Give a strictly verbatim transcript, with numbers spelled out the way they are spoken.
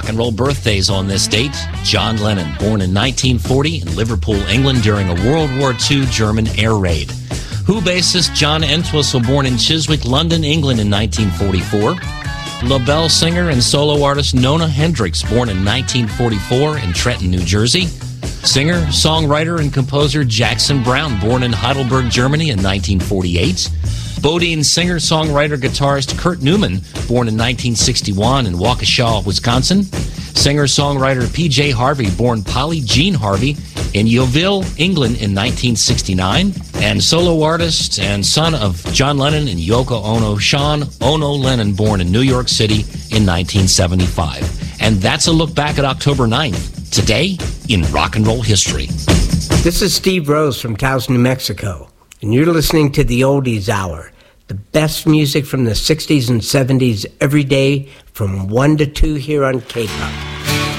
and roll birthdays on this date. John Lennon, born in nineteen forty in Liverpool, England, during a World War Two German air raid. Who bassist John Entwistle, born in Chiswick, London, England in nineteen forty-four. La Belle singer and solo artist Nona Hendryx, born in nineteen forty-four in Trenton, New Jersey. Singer, songwriter, and composer Jackson Browne, born in Heidelberg, Germany in nineteen forty-eight. Bodine singer, songwriter, guitarist Kurt Newman, born in nineteen sixty-one in Waukesha, Wisconsin. Singer, songwriter P J Harvey, born Polly Jean Harvey in Yeovil, England in nineteen sixty-nine. And solo artist and son of John Lennon and Yoko Ono, Sean Ono Lennon, born in New York City in nineteen seventy-five. And that's a look back at October ninth, today in rock and roll history. This is Steve Rose from Taos, New Mexico, and you're listening to the Oldies Hour, the best music from the sixties and seventies every day from one to two here on K-Pop.